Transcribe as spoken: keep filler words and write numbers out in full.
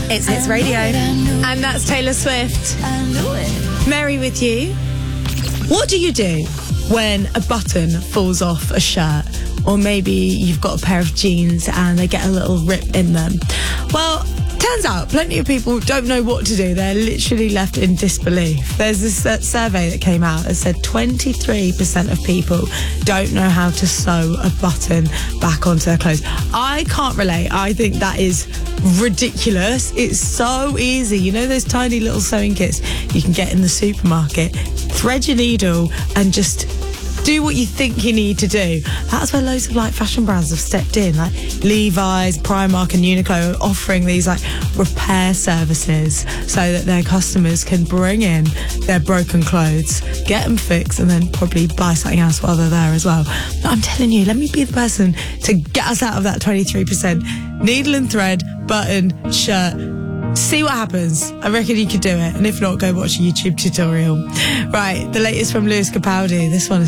It's Hits Radio. And that's Taylor Swift. Mary with you. What do you do when a button falls off a shirt? Or maybe you've got a pair of jeans and they get a little rip in them. Well, turns out plenty of people don't know what to do. They're literally left in disbelief. There's this uh, survey that came out that said twenty-three percent of people don't know how to sew a button back onto their clothes. I can't relate. I think that is ridiculous. It's so easy. You know those tiny little sewing kits you can get in the supermarket? Thread your needle and just do what you think you need to do. That's where loads of like fashion brands have stepped in, like Levi's, Primark and Uniqlo, are offering these like repair services so that their customers can bring in their broken clothes, get them fixed, and then probably buy something else while they're there as well. But I'm telling you, let me be the person to get us out of that twenty-three percent. Needle and thread, button, shirt. See what happens. I reckon you could do it. And if not, go watch a YouTube tutorial. Right, the latest from Lewis Capaldi. This one is